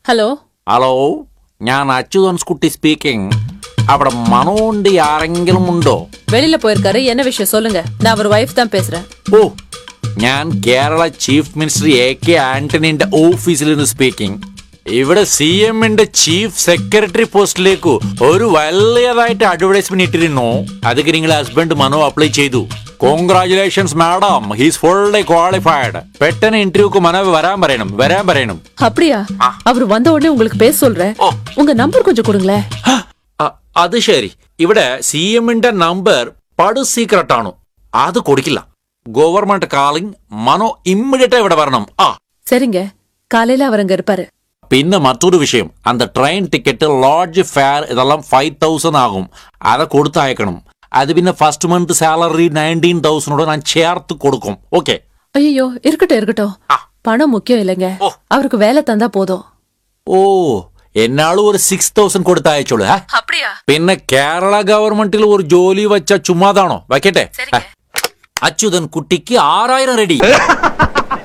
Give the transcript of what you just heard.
Hello hello, ഞാൻ അച്യുതൻസ്കുട്ടി speaking. അവിടെ மனோண்டி யாரெങ്കിലും ഉണ്ടോ? வெளியில போயிருக்காரு. என்ன விஷயம் சொல்லுங்க. நான் அவர் வைஃப் தான் பேசுறேன். ഓ, ഞാൻ കേരള ചീഫ് മിനിസ്റ്റർ AK ആന്റണിന്റെ ഓഫീസിൽ നിന്ന് സ്പീക്കിംഗ്. ഇവിടെ CMന്റെ ചീഫ് സെക്രട്ടറി പോസ്റ്റിലേക്ക് ഒരു വലിയതായിട്ട് അഡ്വർടൈസ്മെന്റ് ഇട്ടിരുന്നു. അതൊക്കെ നിങ്ങളുടെ ഹസ്ബൻഡ് മനോ അപ്ലൈ ചെയ്തു. Congratulations madam, he's fully qualified. പെട്ടെന്ന് ഇന്റർവ്യൂക്ക് മനോ വരാൻ പറയണം. அப்படியா? அவர் வந்த உடனே உங்களுக்கு பேச சொல்றேன். உங்க நம்பர் கொஞ்சம் கொடுங்களேன். അത് ശരി. ഇവിടെ CMന്റെ നമ്പർ പടു സീക്രട്ട് ആണ്, അത് കൊടുക്കില്ല. ഗവൺമെന്റ് കാളിംഗ്, മനോ ഇമ്മീഡിയറ്റ് ഇവിടെ വരണം. சரிங்க, காலையில அவர் அங்க இருப்பாரு. പിന്നെ മറ്റൊരു വിഷയം, அந்த ട്രെയിൻ ടിക്കറ്റ്, ലോഡ്ജ് ഫെയർ ഇതെല്ലാം 5000 ആകും. അത് കൊടുത്തയക്കണം. അത് പിന്നെ ഫസ്റ്റ് മന്ത് സാലറി 19,000 ഞാൻ ചേർത്ത് കൊടുക്കും. ഓക്കെ? ஐயோ, இருக்கட்டும். பணம் முக்கியம் இல்லைங்க, அவருக்கு வேலை தந்தா போதும். ഓ, എന്നാളും ഒരു 6000 കൊടുത്തയച്ചോളൂ. அப்படியா? പിന്നെ കേരള ഗവൺമെന്റിൽ ഒരു ജോലി വെച്ച ചുമ്മാതാണോ? വയ്ക്കട്ടെ. അച്യുതൻ കുട്ടിക്ക് 6000 റെഡി.